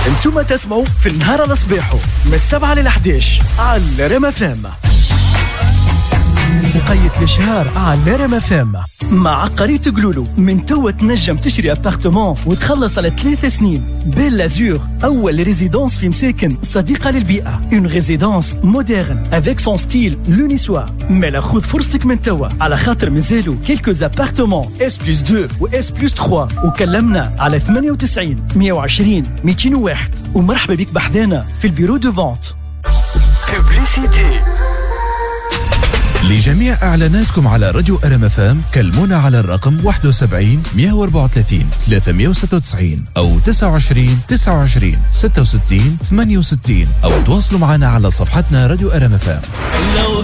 انتم تسمعوا في النهار على صباحو من 7 ل11 على ريم FM. وقيت الشهر على ريم FM مع عقاري تقولولو. من توا تنجم تشري ابارتمون وتخلص على 3 سنين. بيل لازور أول ريزيدونس في مساكن صديقة للبيئة. اون ريزيدونس مودرن افيك سون ستيل لونيسوا. مالا خذ فرصتك من توا على خاطر مازالو كيلكوز ابارتمون S+2 و S+3 وكلمنا على 98 120 201 ومرحبا بك بحذانا في البيرو دو فونت. بوبليسيتي. لجميع إعلاناتكم على راديو ريم FM كلمونا على الرقم 71 134 396 أو 29 29 66 68 أو تواصلوا معنا على صفحتنا راديو ريم FM.